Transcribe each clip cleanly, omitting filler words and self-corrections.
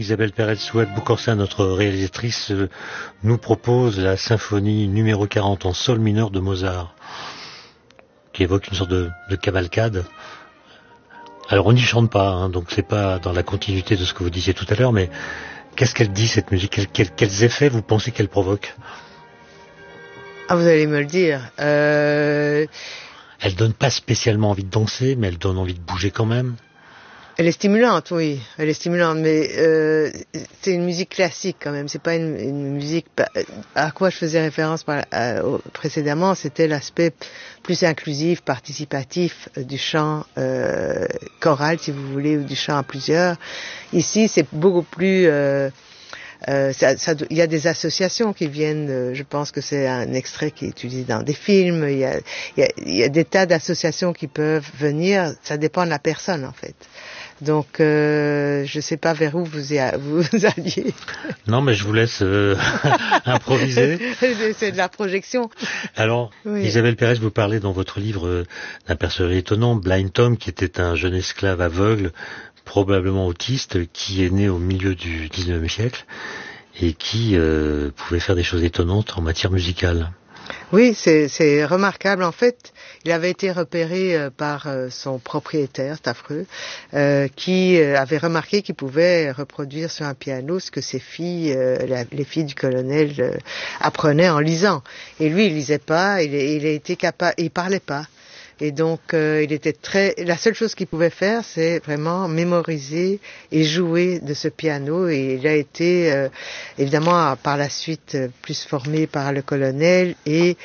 Isabelle Perez-Souad-Boucorsin, notre réalisatrice, nous propose la symphonie numéro 40 en sol mineur de Mozart, qui évoque une sorte de cavalcade. Alors on n'y chante pas, hein, donc c'est pas dans la continuité de ce que vous disiez tout à l'heure, mais qu'est-ce qu'elle dit cette musique? Quels effets vous pensez qu'elle provoque? Ah, vous allez me le dire. Elle donne pas spécialement envie de danser, mais elle donne envie de bouger quand même. Elle est stimulante, oui. Elle est stimulante, mais c'est une musique classique quand même. C'est pas une musique. À quoi je faisais référence précédemment, c'était l'aspect plus inclusif, participatif du chant choral, si vous voulez, ou du chant à plusieurs. Ici, c'est beaucoup plus. Il y a des associations qui viennent, je pense que c'est un extrait qui est utilisé dans des films, il y a des tas d'associations qui peuvent venir, ça dépend de la personne en fait. Donc, je sais pas vers où vous alliez. Non, mais je vous laisse improviser. C'est de la projection. Alors, oui. Isabelle Perez, vous parlez dans votre livre d'un personnage étonnant, Blind Tom, qui était un jeune esclave aveugle, probablement autiste, qui est né au milieu du 19e siècle et qui pouvait faire des choses étonnantes en matière musicale. Oui, c'est remarquable. En fait, il avait été repéré par son propriétaire, c'est affreux, qui avait remarqué qu'il pouvait reproduire sur un piano ce que ses filles, les filles du colonel, apprenaient en lisant. Et lui, il lisait pas, il a été capable, il parlait pas. Et donc, la seule chose qu'il pouvait faire, c'est vraiment mémoriser et jouer de ce piano. Et il a été, évidemment, par la suite, plus formé par le colonel et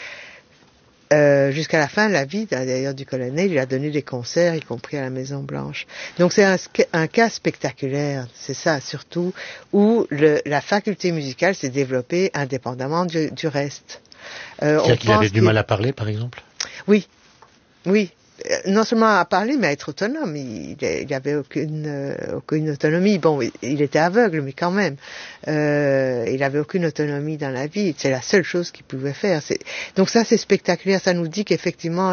jusqu'à la fin de la vie, d'ailleurs, du colonel, il a donné des concerts, y compris à la Maison Blanche. Donc, c'est un cas spectaculaire, c'est ça, surtout, où la faculté musicale s'est développée indépendamment du reste. C'est-à-dire qu'il avait du mal à parler, par exemple? Oui. Oui, non seulement à parler, mais à être autonome. Il avait aucune autonomie. Bon, il était aveugle, mais quand même, il avait aucune autonomie dans la vie. C'est la seule chose qu'il pouvait faire. Donc ça, c'est spectaculaire. Ça nous dit qu'effectivement,